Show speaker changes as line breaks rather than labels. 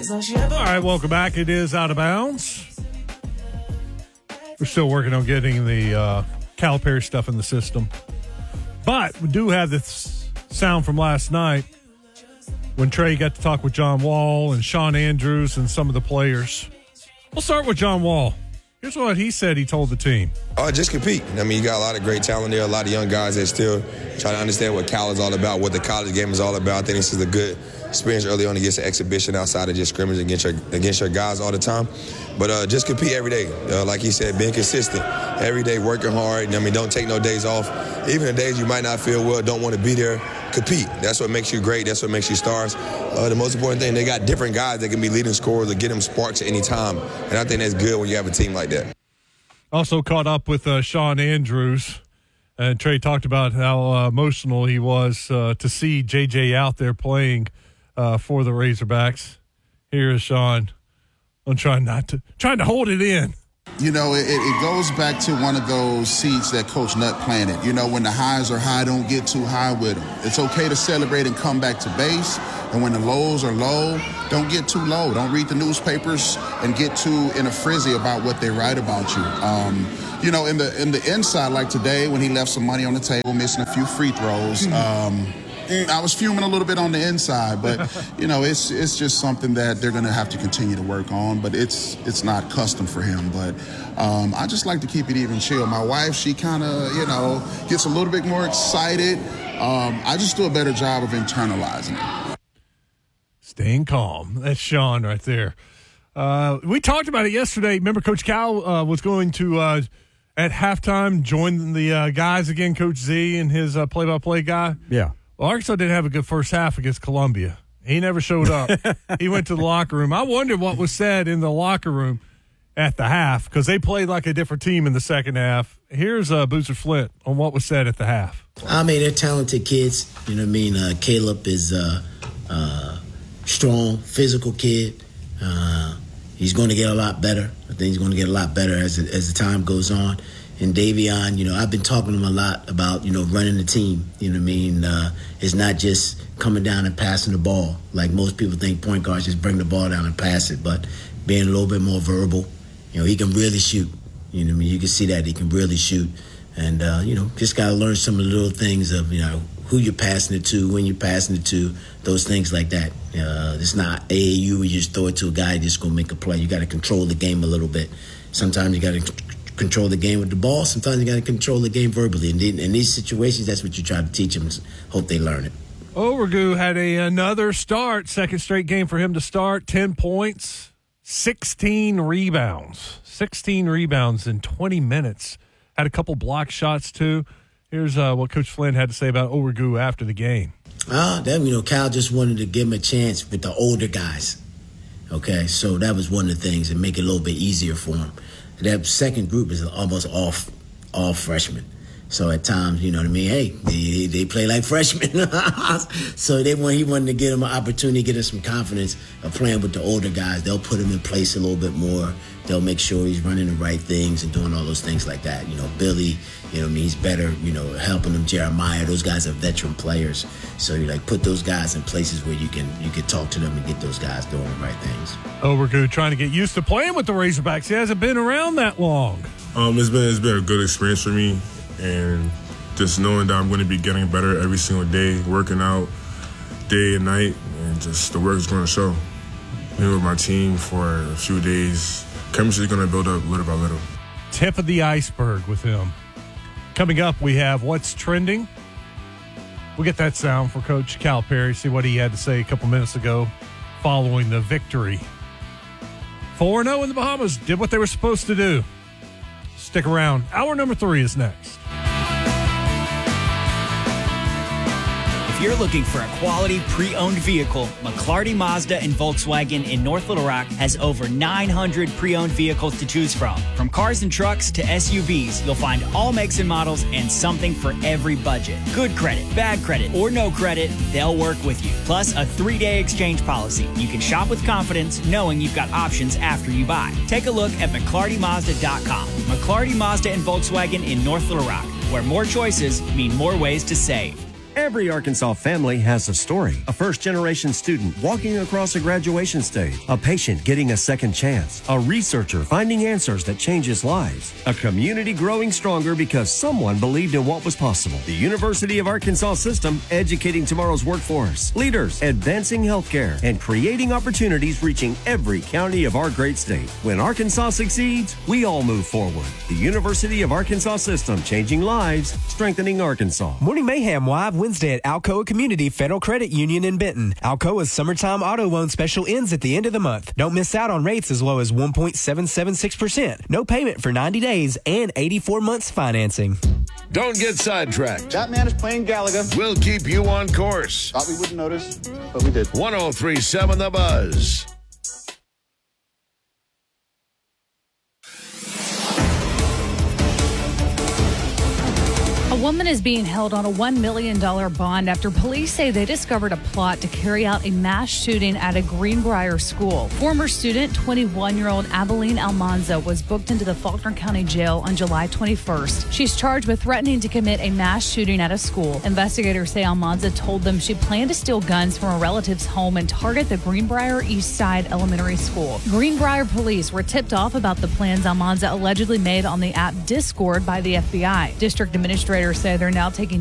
All right, welcome back. It is Out of Bounds. We're still working on getting the Calipari stuff in the system. But we do have this sound from last night when Trey got to talk with John Wall and Sean Andrews and some of the players. We'll start with John Wall. Here's what he said he told the team.
Just compete. I mean, you got a lot of great talent there, a lot of young guys that still try to understand what Cal is all about, what the college game is all about. I think this is a good experience early on to get an exhibition outside of just scrimmage against your guys all the time. But just compete every day. Like he said, being consistent. Every day working hard. I mean, don't take no days off. Even the days you might not feel well, don't want to be there, compete. That's what makes you great. That's what makes you stars. The most important thing, they got different guys that can be leading scorers or get them sparks at any time. And I think that's good when you have a team like that.
Also caught up with Sean Andrews. And Trey talked about how emotional he was to see JJ out there playing for the Razorbacks. Here is Sean. I'm trying to hold it in.
You know, it goes back to one of those seeds that Coach Nutt planted. You know, when the highs are high, don't get too high with them. It's okay to celebrate and come back to base. And when the lows are low, don't get too low. Don't read the newspapers and get too in a frizzy about what they write about you. You know, in the inside, like today, when he left some money on the table, missing a few free throws, I was fuming a little bit on the inside, but you know, it's just something that they're going to have to continue to work on. But it's not custom for him. But I just like to keep it even chill. My wife, she kind of gets a little bit more excited. I just do a better job of internalizing it.
Staying calm. That's Sean right there. We talked about it yesterday. Remember, Coach Cal was going to at halftime join the guys again. Coach Z and his play-by-play guy.
Yeah.
Well, Arkansas didn't have a good first half against Columbia. He never showed up. He went to the locker room. I wonder what was said in the locker room at the half because they played like a different team in the second half. Here's Boozer Flint on what was said at the half.
I mean, they're talented kids. You know what I mean? Caleb is a strong, physical kid. He's going to get a lot better. I think he's going to get a lot better as the time goes on. And Davion, I've been talking to him a lot about, running the team. You know what I mean? It's not just coming down and passing the ball. Like most people think point guards just bring the ball down and pass it. But being a little bit more verbal, he can really shoot. You know what I mean? You can see that he can really shoot. And, just got to learn some of the little things of, who you're passing it to, when you're passing it to, those things like that. It's not AAU where you just throw it to a guy just going to make a play. You got to control the game a little bit. Sometimes you got to control the game with the ball. Sometimes you got to control the game verbally. And in these situations, that's what you try to teach them. Hope they learn it.
Overgu had another start, second straight game for him to start. 10 points, 16 rebounds. 16 rebounds in 20 minutes. Had a couple block shots, too. Here's what Coach Flynn had to say about Overgu after the game.
Cal just wanted to give him a chance with the older guys. Okay, so that was one of the things and make it a little bit easier for him. That second group is almost all freshmen. So at times, you know what I mean? Hey, they play like freshmen. So he wanted to give them an opportunity, get him some confidence of playing with the older guys. They'll put him in place a little bit more. They'll make sure he's running the right things and doing all those things like that. Billy, he's better, helping them. Jeremiah, those guys are veteran players. So you put those guys in places where you can talk to them and get those guys doing the right things.
Overgu trying to get used to playing with the Razorbacks. He hasn't been around that long.
It's been a good experience for me, and just knowing that I'm going to be getting better every single day, working out day and night, and just the work is going to show. Been with my team for a few days. Chemistry is going to build up little by little.
Tip of the iceberg with him. Coming up, we have What's Trending. We'll get that sound for Coach Calipari, see what he had to say a couple minutes ago following the victory. 4-0 in the Bahamas, did what they were supposed to do. Stick around. Hour number 3 is next.
If you're looking for a quality pre-owned vehicle, McClarty Mazda and Volkswagen in North Little Rock has over 900 pre-owned vehicles to choose from. From cars and trucks to SUVs, you'll find all makes and models and something for every budget. Good credit, bad credit, or no credit, they'll work with you. Plus a 3-day exchange policy. You can shop with confidence knowing you've got options after you buy. Take a look at McClartyMazda.com. McClarty Mazda and Volkswagen in North Little Rock, where more choices mean more ways to save.
Every Arkansas family has a story. A first-generation student walking across a graduation stage. A patient getting a second chance. A researcher finding answers that changes lives. A community growing stronger because someone believed in what was possible. The University of Arkansas system, educating tomorrow's workforce. Leaders, advancing healthcare, and creating opportunities reaching every county of our great state. When Arkansas succeeds, we all move forward. The University of Arkansas system, changing lives, strengthening Arkansas.
Morning Mayhem live Wednesday at Alcoa Community Federal Credit Union in Benton. Alcoa's summertime auto loan special ends at the end of the month. Don't miss out on rates as low as 1.776%. No payment for 90 days and 84 months financing.
Don't get sidetracked.
That man is playing Galaga.
We'll keep you on course.
Thought we wouldn't notice, but we did.
103.7 The Buzz.
A woman is being held on a $1 million bond after police say they discovered a plot to carry out a mass shooting at a Greenbrier school. Former student, 21-year-old Abilene Almanza, was booked into the Faulkner County Jail on July 21st. She's charged with threatening to commit a mass shooting at a school. Investigators say Almanza told them she planned to steal guns from a relative's home and target the Greenbrier East Side Elementary School. Greenbrier police were tipped off about the plans Almanza allegedly made on the app Discord by the FBI. District administrators say they're now taking